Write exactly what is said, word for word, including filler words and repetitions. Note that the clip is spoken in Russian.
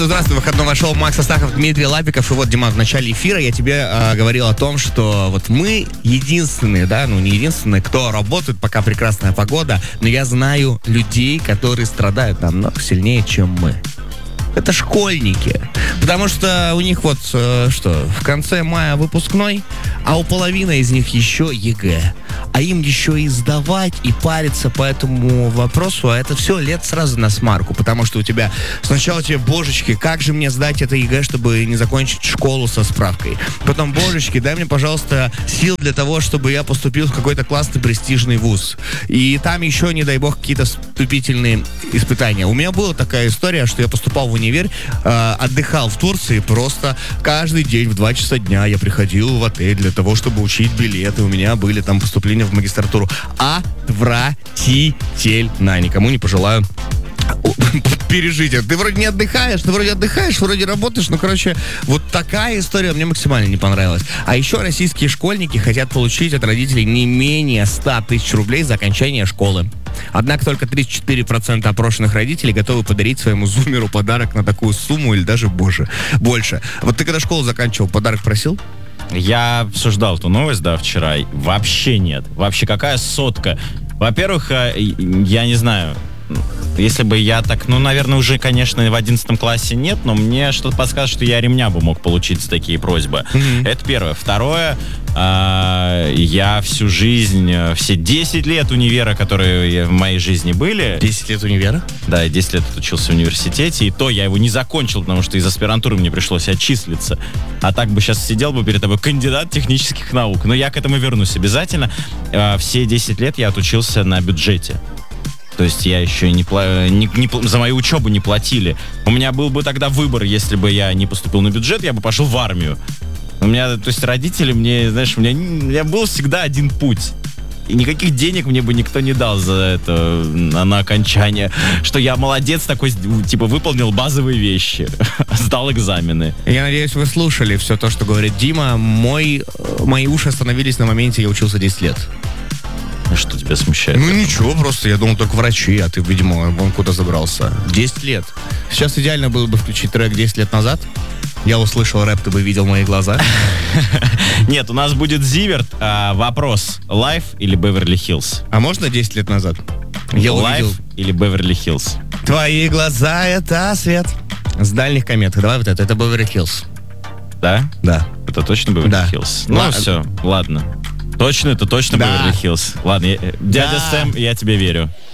Здравствуй, выходное шоу Макс Астахов, Дмитрий Лапиков. И вот, Дима, в начале эфира я тебе э, говорил о том, что вот мы единственные, да, ну не единственные, кто работает, пока прекрасная погода, но я знаю людей, которые страдают намного сильнее, чем мы. Это школьники. Потому что у них вот, э, что, в конце мая выпускной, а у половины из них еще ЕГЭ. А им еще и сдавать, и париться по этому вопросу, а это все лет сразу на смарку. Потому что у тебя сначала тебе, божечки, как же мне сдать это ЕГЭ, чтобы не закончить школу со справкой. Потом, божечки, дай мне, пожалуйста, сил для того, чтобы я поступил в какой-то классный престижный вуз. И там еще, не дай бог, какие-то вступительные испытания. У меня была такая история, что я поступал в универ, э, отдыхал в Турции, просто каждый день в два часа дня я приходил в отель для того, чтобы учить билеты. У меня были там поступления в магистратуру. Отвратительно. Никому не пожелаю пережить это. Ты вроде не отдыхаешь, ты вроде отдыхаешь, вроде работаешь, ну, короче, вот такая история мне максимально не понравилась. А еще российские школьники хотят получить от родителей не менее ста тысяч рублей за окончание школы. Однако только тридцать четыре процента опрошенных родителей готовы подарить своему зумеру подарок на такую сумму или даже больше. больше. Вот ты когда школу заканчивал, подарок просил? Я обсуждал эту новость, да, вчера. Вообще нет. Вообще какая сотка? Во-первых, я не знаю, если бы я так, ну, наверное, уже, конечно, в одиннадцатом классе нет, но мне что-то подсказывает, что я ремня бы мог получить за такие просьбы. Mm-hmm. Это первое. Второе, э, я всю жизнь, все десять лет универа, которые в моей жизни были... десять лет универа? Да, я десять лет отучился в университете, и то я его не закончил, потому что из аспирантуры мне пришлось отчислиться. А так бы сейчас сидел бы перед тобой кандидат технических наук. Но я к этому вернусь обязательно. Э, все десять лет я отучился на бюджете. То есть я еще не, не, не за мою учебу не платили. У меня был бы тогда выбор, если бы я не поступил на бюджет, я бы пошел в армию. У меня, то есть родители мне, знаешь, у меня, у меня был всегда один путь. И никаких денег мне бы никто не дал за это на, на окончание. Что я молодец такой, типа, выполнил базовые вещи. Сдал экзамены. Я надеюсь, вы слушали все то, что говорит Дима. Мой, мои уши остановились на моменте, я учился десять лет. Что тебя смущает? Ну ничего, просто я думал только врачи, а ты, видимо, вон куда забрался. десять лет. Сейчас идеально было бы включить трек десять лет назад. Я услышал рэп, ты бы видел мои глаза. Нет, у нас будет Зиверт. А, вопрос, Лайф или Беверли-Хиллз? А можно десять лет назад? Я Лайф увидел... или Беверли-Хиллз? Твои глаза — это свет. С дальних комет. Давай вот это, это Беверли-Хиллз. Да? Да. Это точно Беверли-Хиллз? Да. Ну Ла- все, ладно. Точно, это точно да. Беверли-Хиллз. Ладно, я, дядя да. Сэм, я тебе верю.